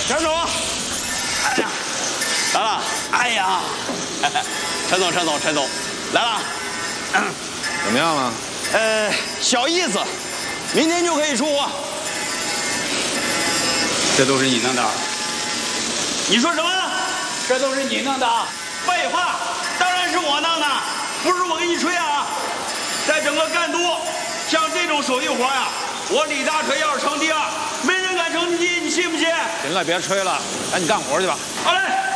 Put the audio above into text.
陈总，哎呀，来了！哎呀，陈总，来了。 怎么样了？ 小意思，明天就可以出货。 这都是你弄的？ 你说什么？ 这都是你弄的？ 废话，当然是我弄的，不是我给你吹啊！在整个赣都，像这种手艺活呀，我李大锤要是成第二，没人敢成第一，你信不信？ 行了，别吹了，赶紧干活去吧。 好嘞。